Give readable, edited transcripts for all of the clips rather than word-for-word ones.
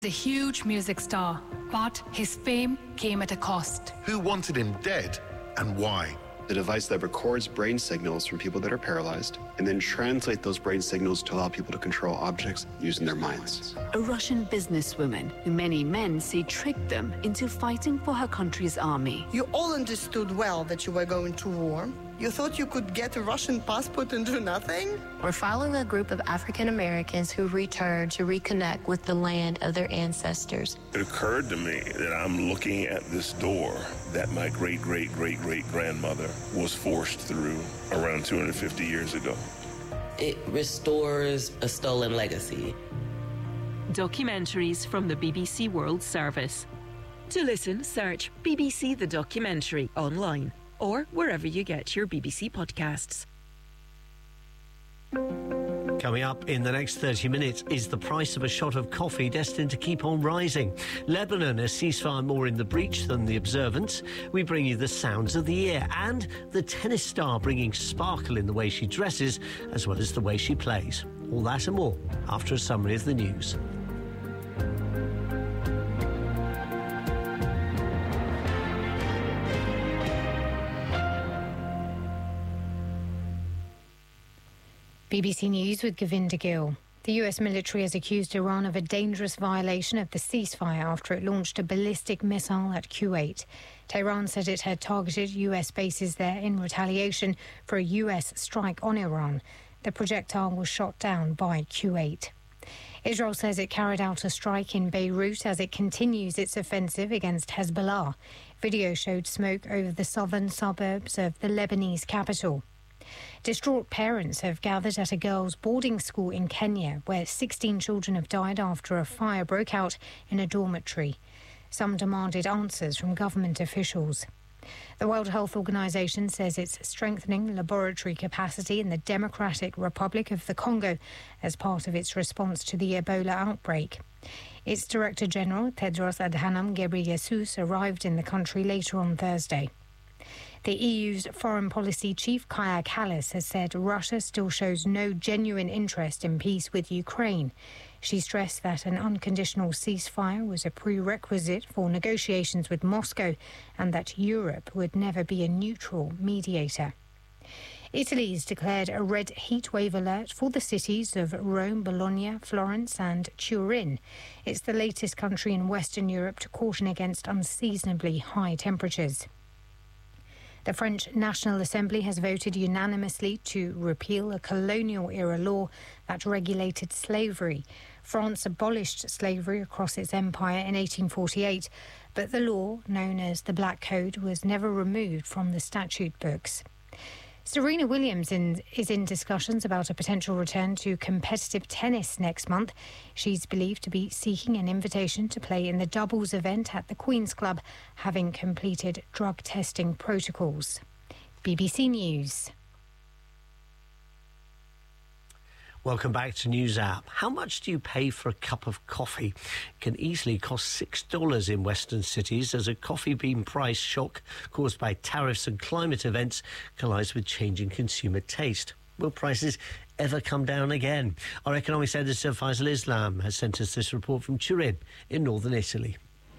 A huge music star, but his fame came at a cost. Who wanted him dead and why? The device that records brain signals from people that are paralyzed and then translate those brain signals to allow people to control objects using their minds. A Russian businesswoman who many men say tricked them into fighting for her country's army. You all understood well that you were going to war. You thought you could get a Russian passport and do nothing? We're following a group of African Americans who returned to reconnect with the land of their ancestors. It occurred to me that I'm looking at this door that my great-great-great-great-grandmother was forced through around 250 years ago. It restores a stolen legacy. Documentaries from the BBC World Service. To listen, search BBC The Documentary online or wherever you get your BBC podcasts. Coming up in the next 30 minutes is the price of a shot of coffee destined to keep on rising. Lebanon, a ceasefire more in the breach than the observance. We bring you the sounds of the year and the tennis star bringing sparkle in the way she dresses as well as the way she plays. All that and more after a summary of the news. BBC News with Govinda Gill. The US military has accused Iran of a dangerous violation of the ceasefire after it launched a ballistic missile at Kuwait. Tehran said it had targeted US bases there in retaliation for a US strike on Iran. The projectile was shot down by Kuwait. Israel says it carried out a strike in Beirut as it continues its offensive against Hezbollah. Video showed smoke over the southern suburbs of the Lebanese capital. Distraught parents have gathered at a girls' boarding school in Kenya, where 16 children have died after a fire broke out in a dormitory. Some demanded answers from government officials. The World Health Organization says it's strengthening laboratory capacity in the Democratic Republic of the Congo as part of its response to the Ebola outbreak. Its Director General, Tedros Adhanom Ghebreyesus, arrived in the country later on Thursday. The EU's foreign policy chief, Kaja Kallas, has said Russia still shows no genuine interest in peace with Ukraine. She stressed that an unconditional ceasefire was a prerequisite for negotiations with Moscow and that Europe would never be a neutral mediator. Italy's declared a red heatwave alert for the cities of Rome, Bologna, Florence and Turin. It's the latest country in Western Europe to caution against unseasonably high temperatures. The French National Assembly has voted unanimously to repeal a colonial-era law that regulated slavery. France abolished slavery across its empire in 1848, but the law, known as the Black Code, was never removed from the statute books. Serena Williams is in discussions about a potential return to competitive tennis next month. She's believed to be seeking an invitation to play in the doubles event at the Queen's Club, having completed drug testing protocols. BBC News. Welcome back to News App. How much do you pay for a cup of coffee? It can easily cost $6 in Western cities as a coffee bean price shock caused by tariffs and climate events collides with changing consumer taste. Will prices ever come down again? Our economics editor Faisal Islam has sent us this report from Turin in northern Italy.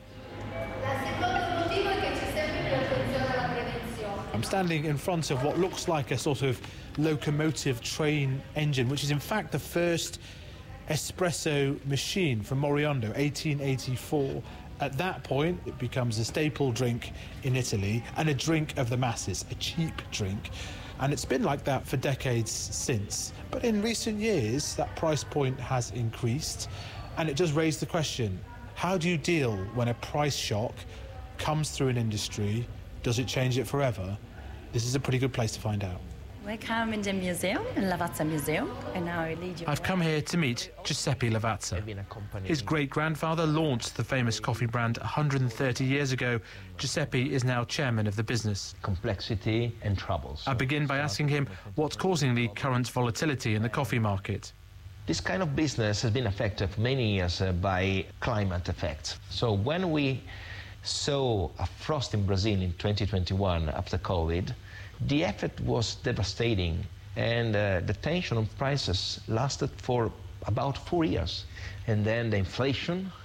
I'm standing in front of what looks like a sort of locomotive train engine, which is in fact the first espresso machine from Moriondo, 1884. At that point, it becomes a staple drink in Italy and a drink of the masses, a cheap drink. And it's been like that for decades since. But in recent years, that price point has increased. And it does raise the question, how do you deal when a price shock comes through an industry? Does it change it forever? This is a pretty good place to find out. Welcome in the museum, in Lavazza Museum, and now I lead you. I've come here to meet Giuseppe Lavazza. His great-grandfather launched the famous coffee brand 130 years ago. Giuseppe is now chairman of the business. Complexity and troubles. I begin by asking him what's causing the current volatility in the coffee market. This kind of business has been affected for many years by climate effects. So when we saw a frost in Brazil in 2021 after COVID, the effect was devastating, and the tension on prices lasted for about 4 years. And then the inflation